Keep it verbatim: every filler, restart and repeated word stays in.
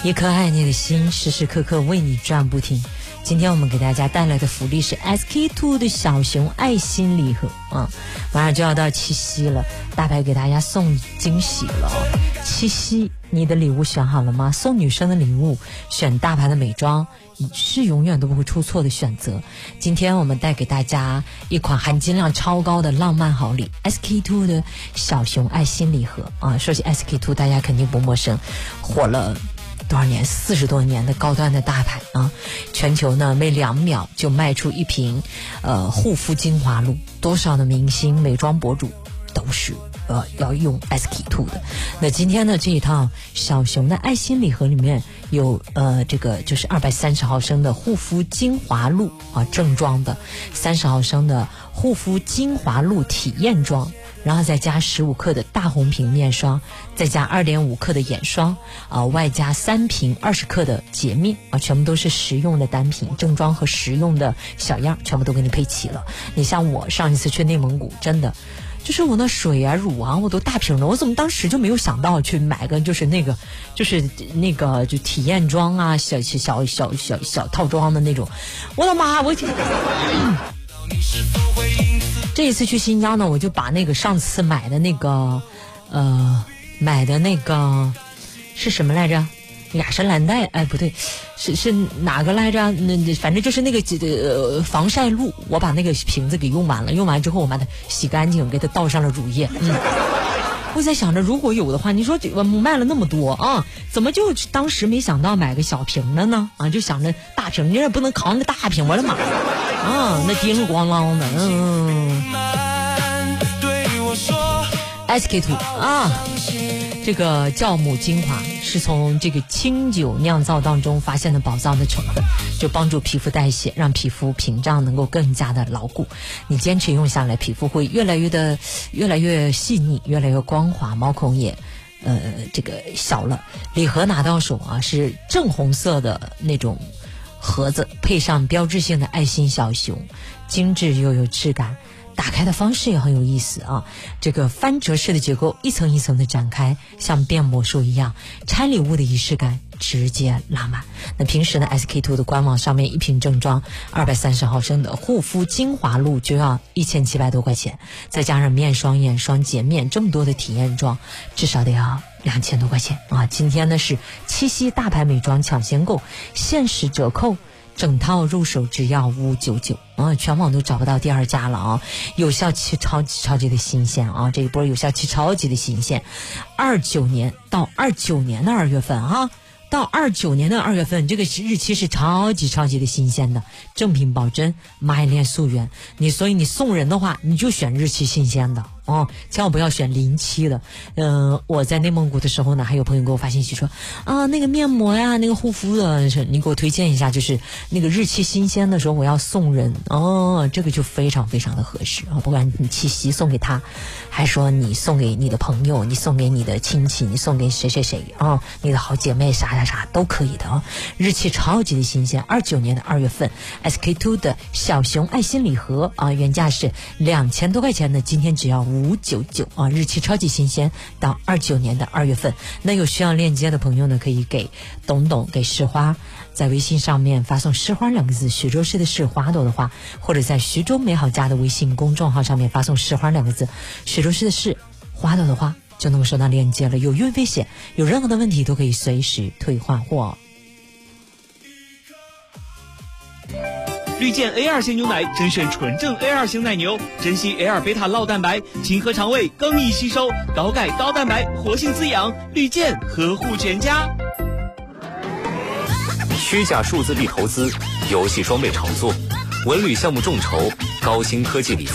一颗爱你的心，时时刻刻为你转不停。今天我们给大家带来的福利是 S K two 的小熊爱心礼盒啊，马上就要到七夕了，大白给大家送惊喜了。七夕你的礼物选好了吗？送女生的礼物选大牌的美妆是永远都不会出错的选择。今天我们带给大家一款含金量超高的浪漫好礼 S K two 的小熊爱心礼盒啊。说起 S K two 大家肯定不陌生，火了多少年？四十多年的高端的大牌啊！全球呢每两秒就卖出一瓶呃护肤精华露，多少的明星美妆博主都是呃要用 S K two 的。那今天呢这一套小熊的爱心礼盒里面有呃这个就是二百三十毫升的护肤精华露啊正装的，三十毫升的护肤精华露体验装，然后再加十五克的大红瓶面霜，再加二点五克的眼霜啊、呃，外加三瓶二十克的洁面啊，全部都是实用的单品，正装和实用的小样全部都给你配齐了。你像我上一次去内蒙古，真的就是我那水啊乳啊我都大瓶了，我怎么当时就没有想到去买个就是那个就是那个就体验装啊小小小小小套装的那种，我的妈我、嗯、这一次去新疆呢，我就把那个上次买的那个呃买的那个是什么来着，雅诗兰黛哎不对是是哪个来着，那反正就是那个呃防晒露，我把那个瓶子给用完了，用完之后我把它洗干净，给它倒上了乳液。嗯，我在想着如果有的话，你说我卖了那么多啊，怎么就当时没想到买个小瓶的呢？啊，就想着大瓶，你也不能扛着大瓶，我的妈啊，那叮咣啷的。嗯 S K two 啊，这个酵母精华是从这个清酒酿造当中发现的宝藏的成分，就帮助皮肤代谢，让皮肤屏障能够更加的牢固。你坚持用下来，皮肤会越来越的越来越细腻，越来越光滑，毛孔也呃这个小了。礼盒拿到手啊，是正红色的那种盒子，配上标志性的爱心小熊，精致又有质感。打开的方式也很有意思啊，这个翻折式的结构一层一层的展开，像变魔术一样，拆礼物的仪式感直接拉满。那平时呢 S K two 的官网上面一瓶正装二百三十毫升的护肤精华露就要一千七百多块钱，再加上面霜眼霜洁面这么多的体验装，至少得要两千多块钱啊！今天呢是七夕大牌美妆抢先购，限时折扣，整套入手只要五九九啊，全网都找不到第二家了啊！有效期超级超级的新鲜啊，这一波有效期超级的新鲜，二九年到二九年的二月份啊，到二九年的二月份，这个日期是超级超级的新鲜的，正品保真，买链溯源。你所以你送人的话，你就选日期新鲜的。哦，千万不要选临期的。嗯、呃，我在内蒙古的时候呢，还有朋友给我发信息说啊，那个面膜呀，那个护肤的，你给我推荐一下，就是那个日期新鲜的时候我要送人。哦，这个就非常非常的合适啊！不管你七夕送给他，还说你送给你的朋友，你送给你的亲戚，你送给谁谁谁啊，你的好姐妹啥啥啥都可以的啊！日期超级的新鲜，二九年的二月份 ，S K two 的小熊爱心礼盒啊，原价是两千多块钱的，今天只要五九九啊，日期超级新鲜，到二九年的二月份。那有需要链接的朋友呢，可以给董董给市花，在微信上面发送市花两个字，徐州市的市花朵的话，或者在徐州美好家的微信公众号上面发送市花两个字，徐州市的市花朵的话，就能够收到链接了。有运费险，有任何的问题都可以随时退换货。 绿箭 A 二 型牛奶甄选纯正 A 二 型奶牛，珍惜 A 二 贝塔酪蛋白，清和肠胃，更易吸收，高钙高蛋白，活性滋养。绿箭呵护全家。 虚假数字币投资，游戏装备炒作，文旅项目众筹，高新科技理财。